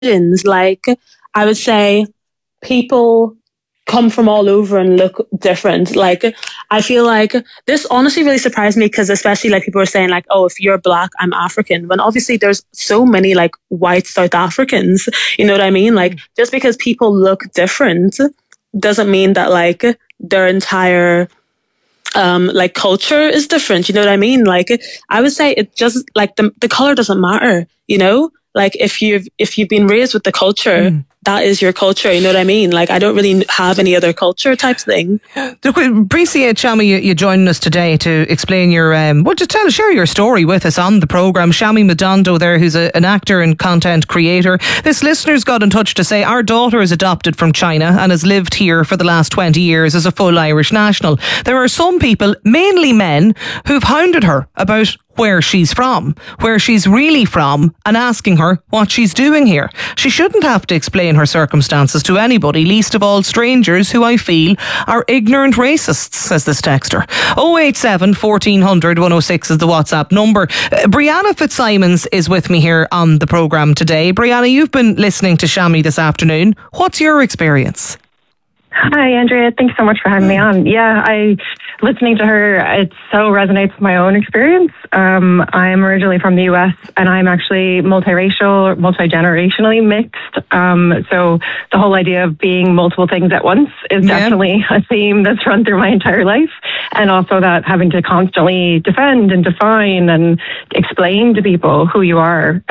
like, I would say people come from all over and look different. Like, I feel like this honestly really surprised me because especially like people were saying like, oh, if you're black, I'm African. When obviously there's so many like white South Africans, you know what I mean? Like just because people look different doesn't mean that like their entire like culture is different. You know what I mean? Like I would say it just like the color doesn't matter, you know? Like if you've been raised with the culture, that is your culture, you know what I mean? Like I don't really have any other culture type thing. Appreciate, Shami, you joining us today to explain your share your story with us on the programme. Shami Madondo there, who's an actor and content creator. This listener's got in touch to say our daughter is adopted from China and has lived here for the last 20 years as a full Irish national. There are some people, mainly men, who've hounded her about where she's from, where she's really from, and asking her what she's doing here. She shouldn't have to explain her circumstances to anybody, least of all strangers who I feel are ignorant racists, says this texter. 087 1400 106 is the WhatsApp number. Brianna Fitzsimons is with me here on the programme today. Brianna, you've been listening to Shami this afternoon. What's your experience? Hi, Andrea. Thanks so much for having me on. Yeah, listening to her, it so resonates with my own experience. I'm originally from the US and I'm actually multiracial, multi-generationally mixed. So the whole idea of being multiple things at once is definitely a theme that's run through my entire life. And also that having to constantly defend and define and explain to people who you are,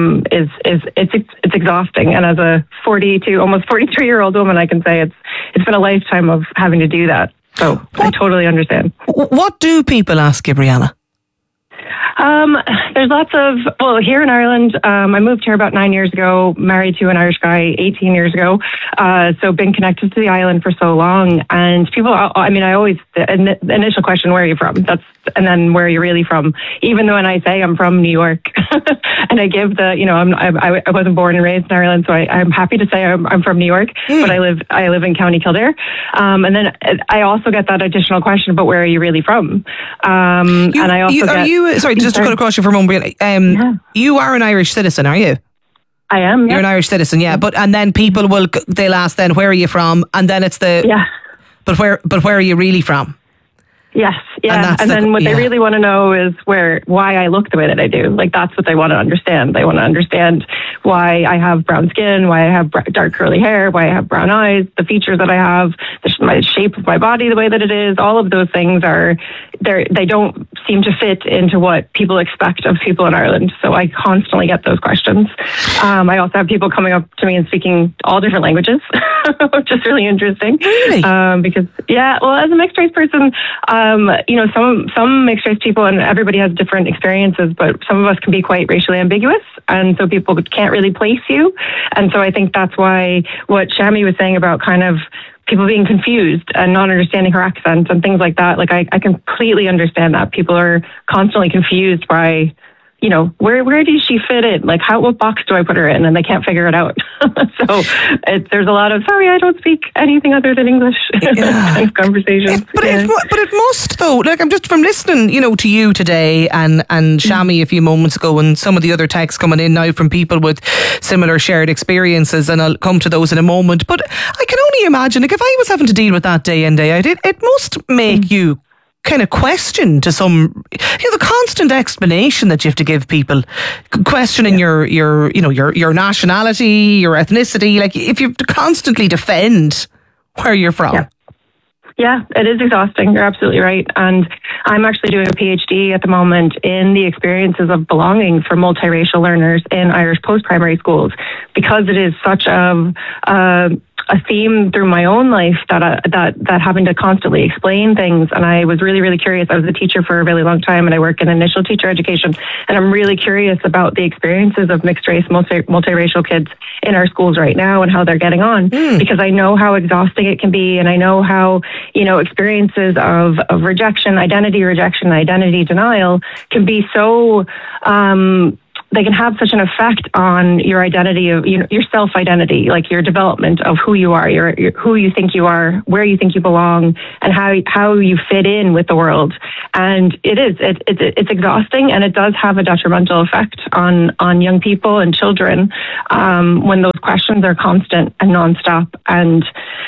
it's exhausting. And as a 42, almost 43-year-old woman, I can say it's been a lifetime of having to do that. So I totally understand. What do people ask you, Brianna? There's lots of, here in Ireland, I moved here about 9 years ago, married to an Irish guy 18 years ago. So been connected to the island for so long. And people, the initial question, where are you from? And then where are you really from? Even though when I say I'm from New York and I give I wasn't born and raised in Ireland, so I'm happy to say I'm from New York, but I live in County Kildare. And then I also get that additional question, but where are you really from? Just to cut across you for a moment, you are an Irish citizen, are you? I am. You're an Irish citizen, yeah. And then people they'll ask then, where are you from? And then it's but where are you really from? Yes, yeah. And then what they really want to know is why I look the way that I do. Like, that's what they want to understand. They want to understand why I have brown skin, why I have dark curly hair, why I have brown eyes, the features that I have, my shape of my body, the way that it is. All of those things they don't seem to fit into what people expect of people in Ireland. So I constantly get those questions. I also have people coming up to me and speaking all different languages, which is really interesting. Really? Because, as a mixed race person, some mixed race people, and everybody has different experiences, but some of us can be quite racially ambiguous, and so people can't really place you. And so I think that's why what Shami was saying about kind of people being confused and not understanding her accent and things like that, like I completely understand that. People are constantly confused by, where does she fit in? Like, what box do I put her in? And they can't figure it out. So there's a lot of, sorry, I don't speak anything other than English kind of conversations. But it must, though. Like, I'm just from listening, to you today and Shami a few moments ago, and some of the other texts coming in now from people with similar shared experiences, and I'll come to those in a moment. But I can only imagine, like, if I was having to deal with that day in, day out, it must make you kind of question to some, the constant explanation that you have to give people, questioning your nationality, your ethnicity, like if you have to constantly defend where you're from. Yeah, it is exhausting. You're absolutely right. And I'm actually doing a PhD at the moment in the experiences of belonging for multiracial learners in Irish post-primary schools, because it is such a theme through my own life that having to constantly explain things. And I was really, really curious. I was a teacher for a really long time, and I work in initial teacher education. And I'm really curious about the experiences of mixed race, multiracial kids in our schools right now and how they're getting on, because I know how exhausting it can be. And I know how, experiences of rejection, identity denial can be so they can have such an effect on your identity of, you know, your self-identity, like your development of who you are, your who you think you are, where you think you belong, and how you fit in with the world. And it's exhausting, and it does have a detrimental effect on young people and children when those questions are constant and nonstop. And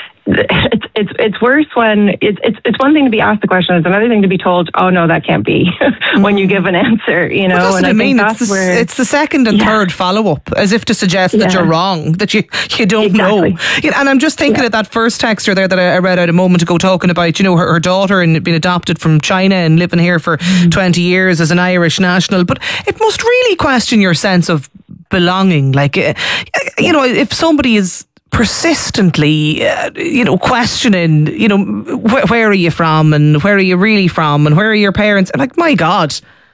it's worse when it's one thing to be asked the question, it's another thing to be told, oh no, that can't be when you give an answer, you know. Well, and I mean, think that's where it's the second and third follow up, as if to suggest that you're wrong, that you don't know. And I'm just thinking of that first texter there that I read out a moment ago, talking about, you know, her daughter and being adopted from China and living here for 20 years as an Irish national. But it must really question your sense of belonging. Like, you know, if somebody is persistently, questioning, where are you from, and where are you really from, and where are your parents? I'm like, my God,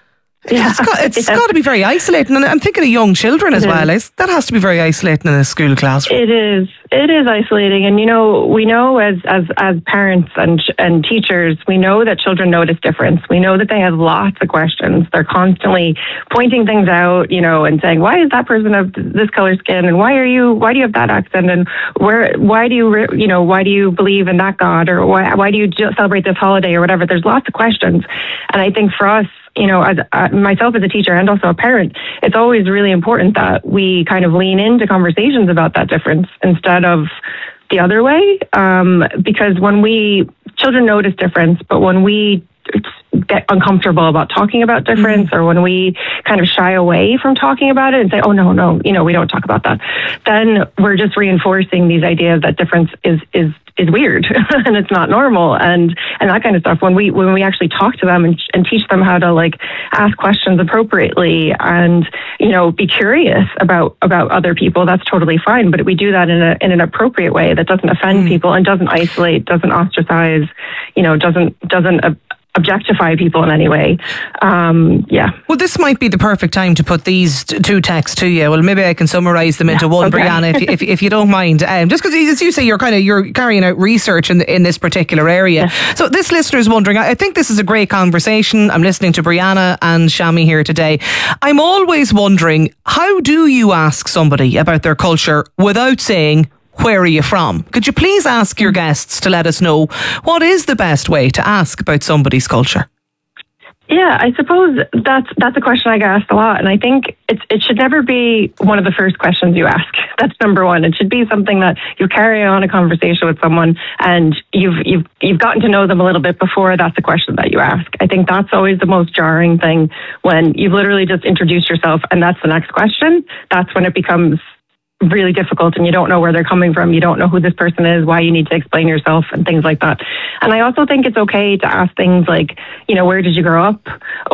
it's got to be very isolating. And I'm thinking of young children as well. That has to be very isolating in a school classroom. It is isolating, and we know as parents and teachers, we know that children notice difference. We know that they have lots of questions. They're constantly pointing things out, and saying, why is that person of this color skin, and why do you have that accent, and why do you believe in that God, or why do you celebrate this holiday, or whatever. There's lots of questions, and I think for us, as myself as a teacher and also a parent, it's always really important that we kind of lean into conversations about that difference instead of the other way. Because children notice difference, but when we get uncomfortable about talking about difference, or when we kind of shy away from talking about it and say, oh no, we don't talk about that, then we're just reinforcing these ideas that difference is weird and it's not normal and that kind of stuff. When we actually talk to them and teach them how to ask questions appropriately and be curious about other people, that's totally fine. But we do that in an appropriate way that doesn't offend people and doesn't isolate, doesn't ostracize, doesn't objectify people in any way. Well, this might be the perfect time to put these two texts to you. Well, maybe I can summarise them into one, okay. Brianna, if you don't mind. Just because, as you say, you're carrying out research in this particular area. Yeah. So this listener is wondering, I think this is a great conversation. I'm listening to Brianna and Shami here today. I'm always wondering, how do you ask somebody about their culture without saying, where are you from? Could you please ask your guests to let us know what is the best way to ask about somebody's culture? Yeah, I suppose that's a question I get asked a lot, and I think it should never be one of the first questions you ask. That's number one. It should be something that you carry on a conversation with someone, and you've gotten to know them a little bit before that's the question that you ask. I think that's always the most jarring thing, when you've literally just introduced yourself and that's the next question. That's when it becomes really difficult, and you don't know where they're coming from. You don't know who this person is, why you need to explain yourself, and things like that. And I also think it's okay to ask things like, where did you grow up,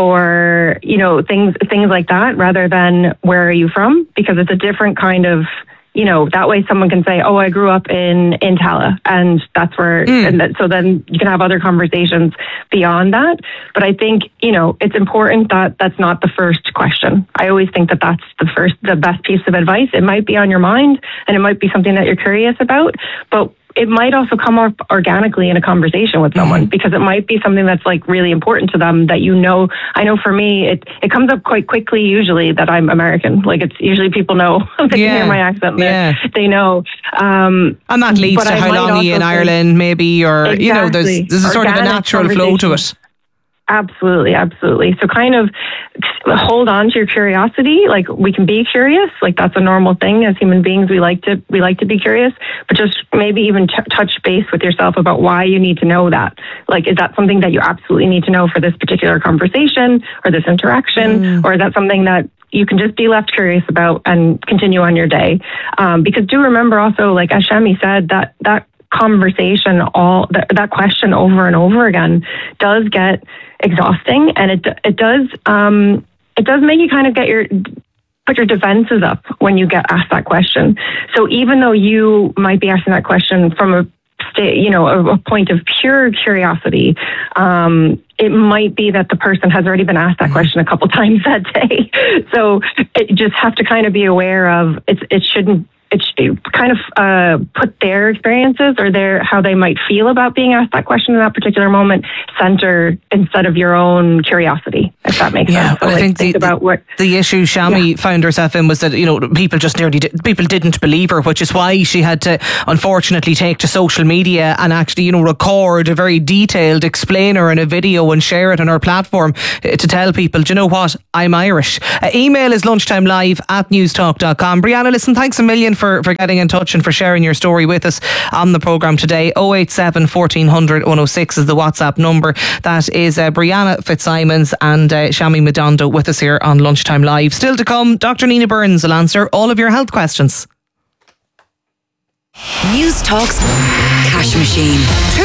or things like that, rather than where are you from, because it's a different kind of, that way someone can say, oh, I grew up in Tala, and that's where, so then you can have other conversations beyond that. But I think, it's important that that's not the first question. I always think that that's the best piece of advice. It might be on your mind, and it might be something that you're curious about, but it might also come up organically in a conversation with someone, because it might be something that's really important to them that I know for me, it comes up quite quickly usually that I'm American. It's usually people know, they can hear my accent, they know. And that leads to how long are you in Ireland maybe, or, exactly. there's a sort of a natural flow to it. Absolutely. So kind of hold on to your curiosity. We can be curious. That's a normal thing as human beings. We like to be curious, but just maybe even touch base with yourself about why you need to know that. Is that something that you absolutely need to know for this particular conversation or this interaction, or is that something that you can just be left curious about and continue on your day? Because do remember also, as Shami said, that conversation, that question over and over again does get exhausting, and it does make you kind of put your defenses up when you get asked that question. So even though you might be asking that question from a point of pure curiosity, it might be that the person has already been asked that question a couple times that day. So you just have to kind of be aware of it shouldn't it kind of put their experiences or how they might feel about being asked that question in that particular moment center instead of your own curiosity, if that makes sense. Well, I think the issue Shami found herself in was that, people didn't believe her, which is why she had to unfortunately take to social media and actually, record a very detailed explainer in a video and share it on her platform to tell people, do you know what, I'm Irish. Email is lunchtimelive@newstalk.com. Brianna, listen, thanks a million for getting in touch and for sharing your story with us on the programme today. 087 1400 106 is the WhatsApp number. That is Brianna Fitzsimons and Shami Matondo with us here on Lunchtime Live. Still to come, Dr. Nina Burns will answer all of your health questions. News Talk's cash machine.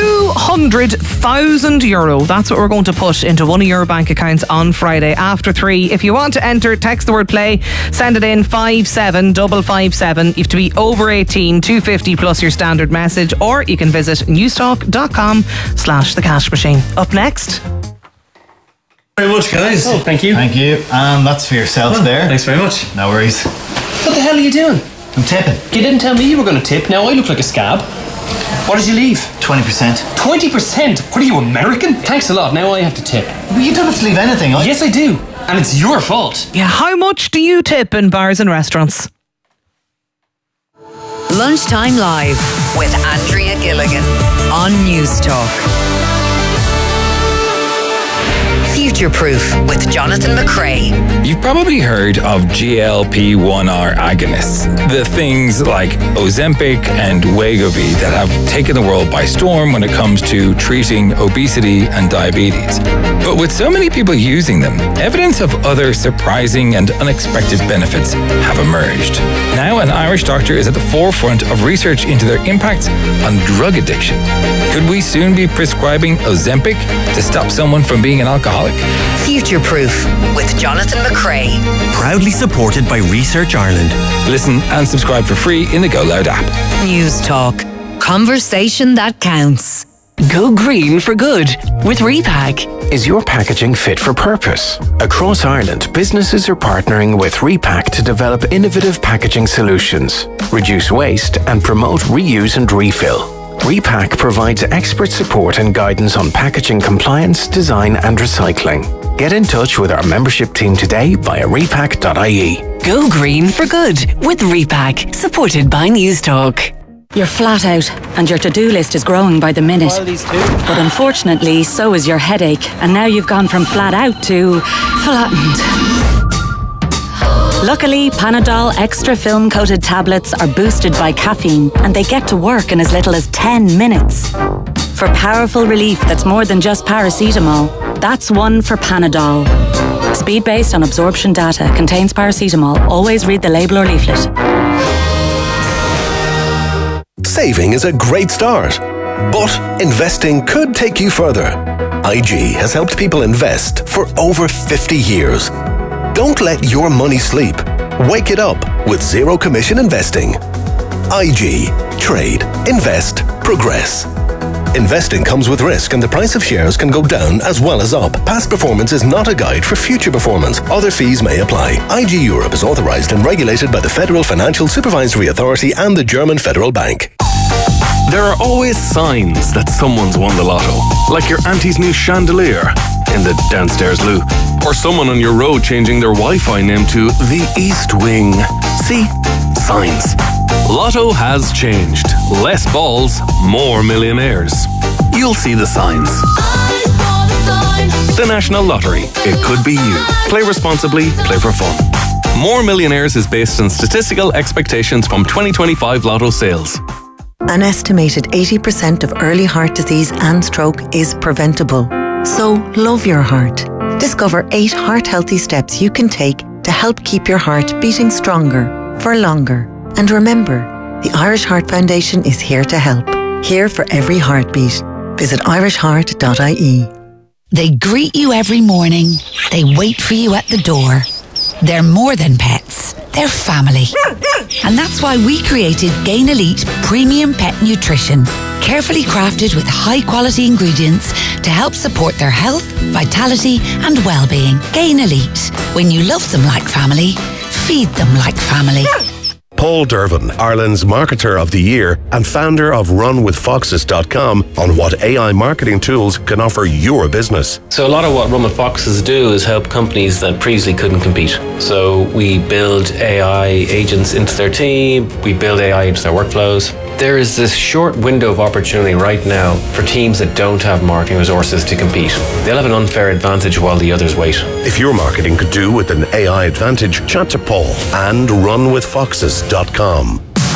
€200,000. That's what we're going to put into one of your bank accounts on Friday after 3. If you want to enter, text the word play, send it in 57557. You have to be over 18, 250 plus your standard message, or you can visit newstalk.com/the cash machine. Up next. Very much, guys. Oh, thank you. Thank you. And that's for yourself there. Thanks very much. No worries. What the hell are you doing? I'm tipping. You didn't tell me you were going to tip. Now I look like a scab. What did you leave? 20%. 20%? What are you, American? Thanks a lot. Now I have to tip. Well, you don't have to leave anything. Yes, I do. And it's your fault. Yeah, how much do you tip in bars and restaurants? Lunchtime Live with Andrea Gilligan on News Talk. Future Proof with Jonathan McCrae. You've probably heard of GLP-1R agonists, the things like Ozempic and Wegovy that have taken the world by storm when it comes to treating obesity and diabetes. But with so many people using them, evidence of other surprising and unexpected benefits have emerged. Now an Irish doctor is at the forefront of research into their impact on drug addiction. Could we soon be prescribing Ozempic to stop someone from being an alcoholic? Future Proof with Jonathan McCrae. Proudly supported by Research Ireland. Listen and subscribe for free in the Go Loud app. News Talk. Conversation that counts. Go green for good with Repack. Is your packaging fit for purpose? Across Ireland, businesses are partnering with Repack to develop innovative packaging solutions, reduce waste and promote reuse and refill. Repack provides expert support and guidance on packaging compliance, design and recycling. Get in touch with our membership team today via repack.ie. Go green for good with Repack, supported by News Talk. You're flat out and your to-do list is growing by the minute. But unfortunately, so is your headache. And now you've gone from flat out to flattened. Luckily, Panadol Extra Film Coated tablets are boosted by caffeine and they get to work in as little as 10 minutes. For powerful relief that's more than just paracetamol, that's one for Panadol. Speed based on absorption data, contains paracetamol. Always read the label or leaflet. Saving is a great start, but investing could take you further. IG has helped people invest for over 50 years. Don't let your money sleep. Wake it up with zero commission investing. IG. Trade. Invest. Progress. Investing comes with risk and the price of shares can go down as well as up. Past performance is not a guide for future performance. Other fees may apply. IG Europe is authorised and regulated by the Federal Financial Supervisory Authority and the German Federal Bank. There are always signs that someone's won the lotto. Like your auntie's new chandelier in the downstairs loo. Or someone on your road changing their Wi-Fi name to the East Wing. See? Signs. Lotto has changed. Less balls, more millionaires. You'll see the signs. The National Lottery. It could be you. Play responsibly, play for fun. More Millionaires is based on statistical expectations from 2025 Lotto sales. An estimated 80% of early heart disease and stroke is preventable. So love your heart. Discover 8 heart-healthy steps you can take to help keep your heart beating stronger for longer. And remember, the Irish Heart Foundation is here to help. Here for every heartbeat. Visit irishheart.ie. They greet you every morning. They wait for you at the door. They're more than pets. They're family. And that's why we created Gain Elite Premium Pet Nutrition. Carefully crafted with high-quality ingredients to help support their health, vitality and well-being. Gain Elite. When you love them like family, feed them like family. Paul Dervin, Ireland's Marketer of the Year and founder of RunWithFoxes.com, on what AI marketing tools can offer your business. So a lot of what Run with Foxes do is help companies that previously couldn't compete. So we build AI agents into their team, we build AI into their workflows. There is this short window of opportunity right now for teams that don't have marketing resources to compete. They'll have an unfair advantage while the others wait. If your marketing could do with an AI advantage, chat to Paul and RunWithFoxes.com.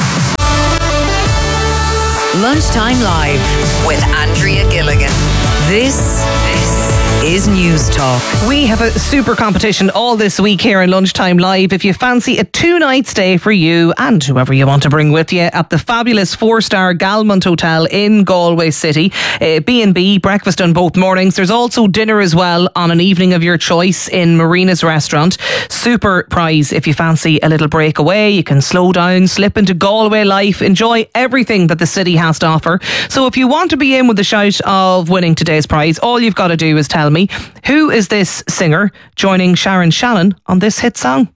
Lunchtime Live with Andrea Gilligan. This is News Talk. We have a super competition all this week here in Lunchtime Live. If you fancy a 2-night stay for you and whoever you want to bring with you at the fabulous 4-star Galmont Hotel in Galway City, B&B, breakfast on both mornings. There's also dinner as well on an evening of your choice in Marina's restaurant. Super prize if you fancy a little break away. You can slow down, slip into Galway life, enjoy everything that the city has to offer. So if you want to be in with the shout of winning today's prize, all you've got to do is tell me, who is this singer joining Sharon Shannon on this hit song?